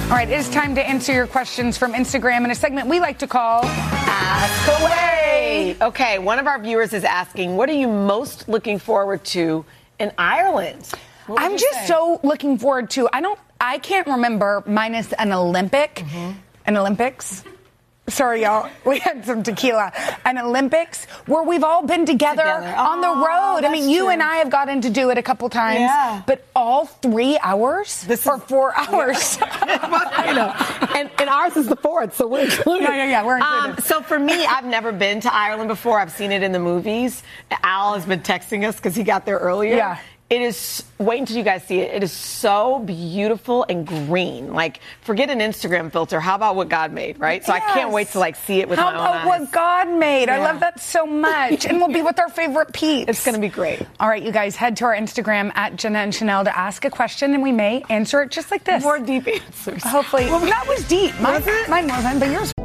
All right, it is time to answer your questions from Instagram in a segment we like to call Ask Away. Okay, one of our viewers is asking, what are you most looking forward to in Ireland? I'm just so looking forward to, I can't remember minus an Olympics. Sorry, y'all. We had some tequila. An Olympics where we've all been together. On the road. I mean, you and I have gotten to do it a couple times. Yeah. But all 3 hours? Or 4 hours? Yeah. and ours is the 4th, so we're included. Yeah, we're included. So for me, I've never been to Ireland before. I've seen it in the movies. Al has been texting us because he got there earlier. Yeah. It is, wait until you guys see it. It is so beautiful and green. Like, forget an Instagram filter. How about what God made, right? So I can't wait to, see it with my own eyes. How about what God made? I love that so much. And we'll be with our favorite peeps. It's going to be great. All right, you guys, head to our Instagram at Jenna and Chanel to ask a question, and we may answer it just like this. More deep answers. Hopefully. Well, that was deep. Mine wasn't, but yours